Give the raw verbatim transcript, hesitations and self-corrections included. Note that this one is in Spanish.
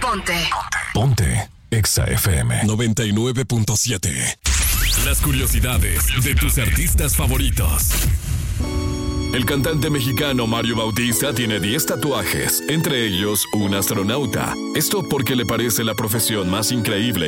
Ponte. Ponte. Exa F M noventa y nueve punto siete. Las curiosidades de tus artistas favoritos. El cantante mexicano Mario Bautista tiene diez tatuajes, entre ellos un astronauta. Esto porque le parece la profesión más increíble